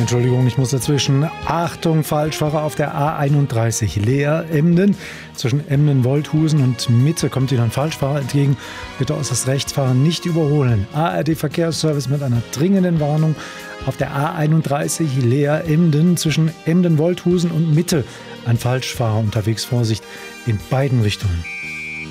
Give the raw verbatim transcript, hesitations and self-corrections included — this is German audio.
Entschuldigung, ich muss dazwischen. Achtung, Falschfahrer auf der A einunddreißig Leer-Emden. Zwischen Emden-Wolthusen und Mitte kommt Ihnen ein Falschfahrer entgegen. Bitte äußerst rechts fahren, nicht überholen. A R D-Verkehrsservice mit einer dringenden Warnung. Auf der A einunddreißig Leer-Emden zwischen Emden-Wolthusen und Mitte ein Falschfahrer unterwegs. Vorsicht in beiden Richtungen.